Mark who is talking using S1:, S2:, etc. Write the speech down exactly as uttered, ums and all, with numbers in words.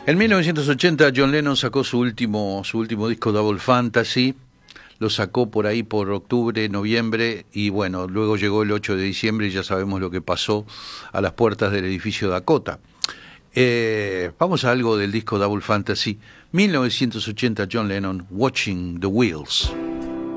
S1: En mil novecientos ochenta John Lennon sacó su último, su último disco Double Fantasy, lo sacó por ahí por octubre, noviembre, y bueno, luego llegó el ocho de diciembre y ya sabemos lo que pasó a las puertas del edificio Dakota. Eh, vamos a algo del disco Double Fantasy, mil novecientos ochenta John Lennon, Watching the Wheels.